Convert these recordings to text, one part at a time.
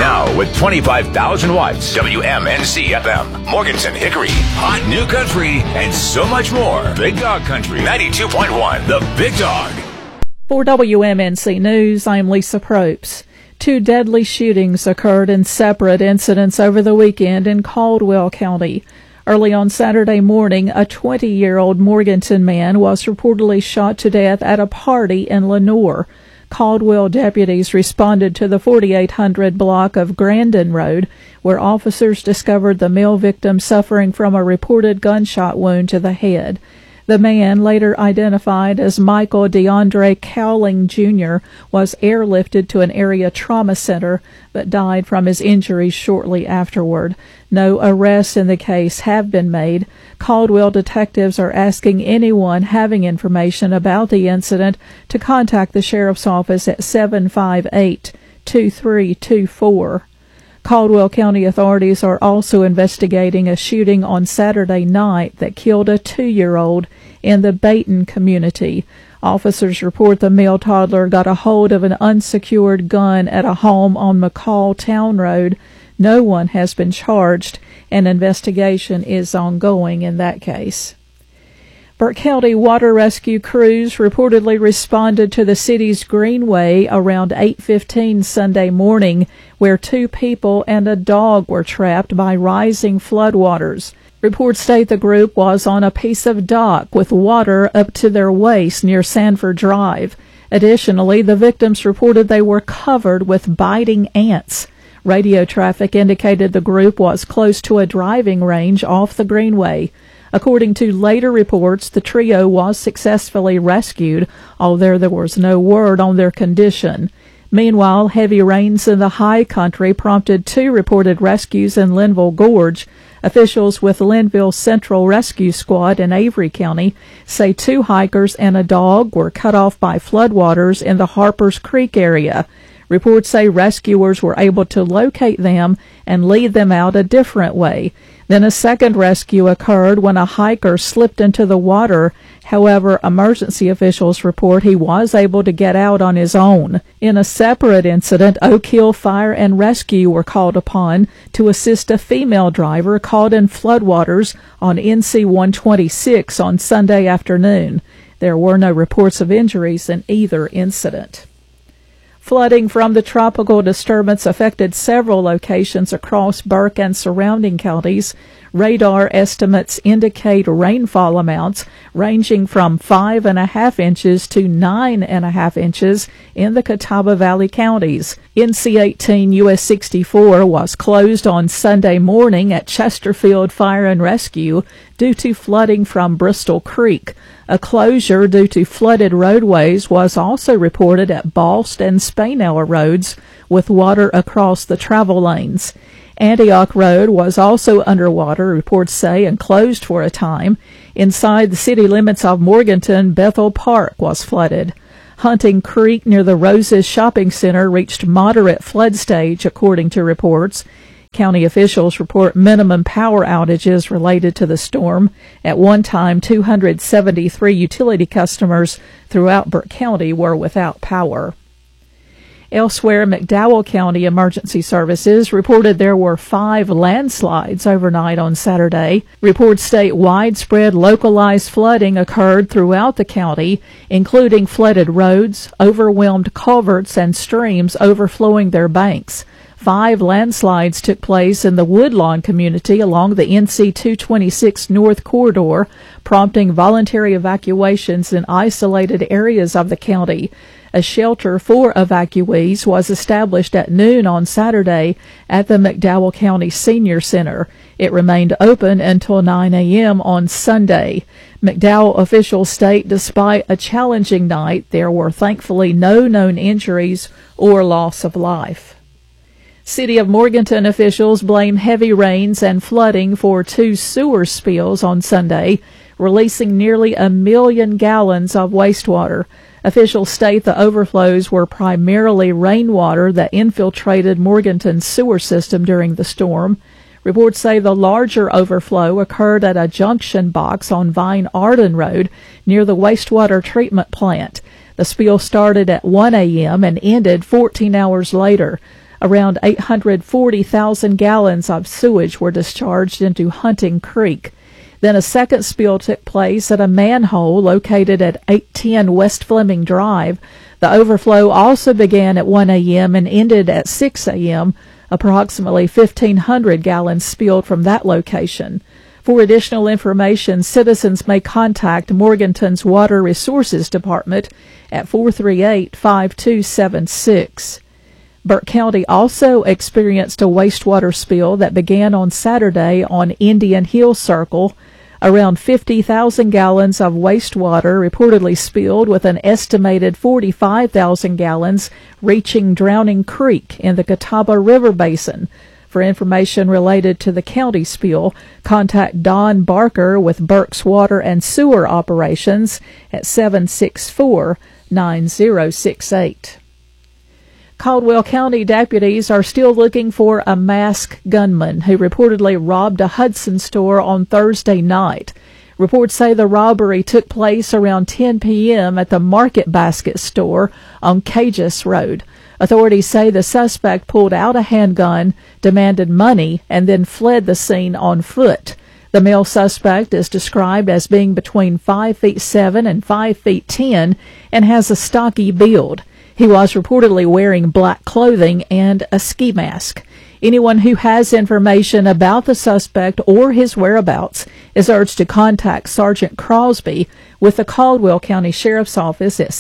Now with 25,000 watts, WMNC FM, Morganton, Hickory, Hot New Country, and so much more. Big Dog Country, 92.1, The Big Dog. For WMNC News, I'm Lisa Probst. 2 deadly shootings occurred in separate incidents over the weekend in Caldwell County. Early on Saturday morning, a 20-year-old Morganton man was reportedly shot to death at a party in Lenoir. Caldwell deputies responded to the 4800 block of Grandin Road, where officers discovered the male victim suffering from a reported gunshot wound to the head. The man, later identified as Michael DeAndre Cowling Jr., was airlifted to an area trauma center but died from his injuries shortly afterward. No arrests in the case have been made. Caldwell detectives are asking anyone having information about the incident to contact the sheriff's office at 758-2324. Caldwell County authorities are also investigating a shooting on Saturday night that killed a 2-year-old in the Bayton community. Officers report the male toddler got a hold of an unsecured gun at a home on McCall Town Road. No one has been charged. An investigation is ongoing in that case. Burke County water rescue crews reportedly responded to the city's Greenway around 8:15 Sunday morning, where 2 people and a dog were trapped by rising floodwaters. Reports state the group was on a piece of dock with water up to their waist near Sanford Drive. Additionally, the victims reported they were covered with biting ants. Radio traffic indicated the group was close to a driving range off the Greenway. According to later reports, the trio was successfully rescued, although there was no word on their condition. Meanwhile, heavy rains in the high country prompted 2 reported rescues in Linville Gorge. Officials with Linville Central Rescue Squad in Avery County say 2 hikers and a dog were cut off by floodwaters in the Harpers Creek area. Reports say rescuers were able to locate them and lead them out a different way. Then a second rescue occurred when a hiker slipped into the water. However, emergency officials report he was able to get out on his own. In a separate incident, Oak Hill Fire and Rescue were called upon to assist a female driver caught in floodwaters on NC 126 on Sunday afternoon. There were no reports of injuries in either incident. Flooding from the tropical disturbance affected several locations across Burke and surrounding counties. Radar estimates indicate rainfall amounts ranging from 5.5 inches to 9.5 inches in the Catawba Valley counties. NC 18 US 64 was closed on Sunday morning at Chesterfield Fire and Rescue due to flooding from Bristol Creek. A closure due to flooded roadways was also reported at Balst and Spainhour roads, with water across the travel lanes. Antioch Road was also underwater, reports say, and closed for a time. Inside the city limits of Morganton, Bethel Park was flooded. Hunting Creek near the Roses Shopping Center reached moderate flood stage, according to reports. County officials report minimum power outages related to the storm. At one time, 273 utility customers throughout Burke County were without power. Elsewhere, McDowell County Emergency Services reported there were 5 landslides overnight on Saturday. Reports state widespread localized flooding occurred throughout the county, including flooded roads, overwhelmed culverts, and streams overflowing their banks. 5 landslides took place in the Woodlawn community along the NC 226 North Corridor, prompting voluntary evacuations in isolated areas of the county. A shelter for evacuees was established at noon on Saturday at the McDowell County Senior Center. It remained open until 9 a.m. on Sunday. McDowell officials state despite a challenging night, there were thankfully no known injuries or loss of life. City of Morganton officials blame heavy rains and flooding for 2 sewer spills on Sunday, releasing nearly 1 million gallons of wastewater. Officials state the overflows were primarily rainwater that infiltrated Morganton's sewer system during the storm. Reports say the larger overflow occurred at a junction box on Vine Arden Road near the wastewater treatment plant. The spill started at 1 a.m. and ended 14 hours later. Around 840,000 gallons of sewage were discharged into Hunting Creek. Then a second spill took place at a manhole located at 810 West Fleming Drive. The overflow also began at 1 a.m. and ended at 6 a.m. Approximately 1,500 gallons spilled from that location. For additional information, citizens may contact Morganton's Water Resources Department at 438-5276. Burke County also experienced a wastewater spill that began on Saturday on Indian Hill Circle. Around 50,000 gallons of wastewater reportedly spilled, with an estimated 45,000 gallons reaching Drowning Creek in the Catawba River Basin. For information related to the county spill, contact Don Barker with Burke's Water and Sewer Operations at 764-9068. Caldwell County deputies are still looking for a masked gunman who reportedly robbed a Hudson store on Thursday night. Reports say the robbery took place around 10 p.m. at the Market Basket store on Cages Road. Authorities say the suspect pulled out a handgun, demanded money, and then fled the scene on foot. The male suspect is described as being between 5'7" and 5'10" and has a stocky build. He was reportedly wearing black clothing and a ski mask. Anyone who has information about the suspect or his whereabouts is urged to contact Sergeant Crosby with the Caldwell County Sheriff's Office at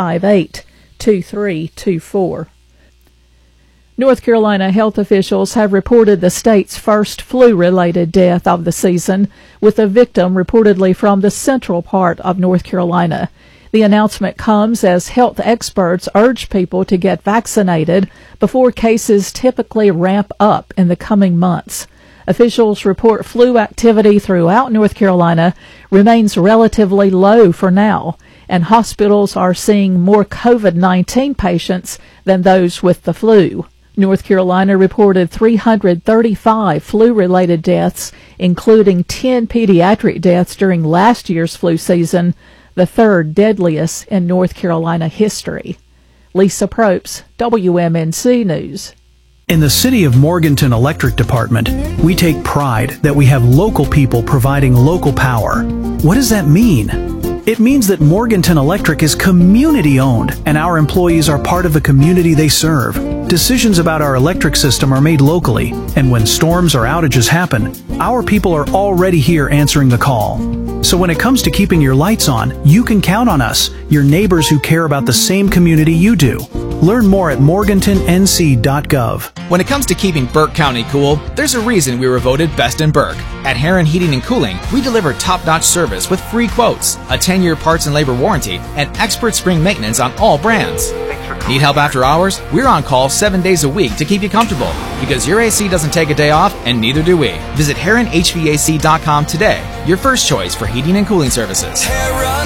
758-2324. North Carolina health officials have reported the state's first flu-related death of the season, with a victim reportedly from the central part of North Carolina. The announcement comes as health experts urge people to get vaccinated before cases typically ramp up in the coming months. Officials report flu activity throughout North Carolina remains relatively low for now, and hospitals are seeing more COVID-19 patients than those with the flu. North Carolina reported 335 flu-related deaths, including 10 pediatric deaths during last year's flu season, the third deadliest in North Carolina history. Lisa Probst, WMNC News. In the City of Morganton Electric Department, we take pride that we have local people providing local power. What does that mean? It means that Morganton Electric is community-owned, and our employees are part of the community they serve. Decisions about our electric system are made locally, and when storms or outages happen, our people are already here answering the call. So when it comes to keeping your lights on, you can count on us, your neighbors who care about the same community you do. Learn more at morgantonnc.gov. When it comes to keeping Burke County cool, there's a reason we were voted Best in Burke. At Heron Heating and Cooling, we deliver top-notch service with free quotes, a 10-year parts and labor warranty, and expert spring maintenance on all brands. Need help after hours? We're on call 7 days a week to keep you comfortable, because your AC doesn't take a day off, and neither do we. Visit HeronHVAC.com today, your first choice for heating and cooling services. Heron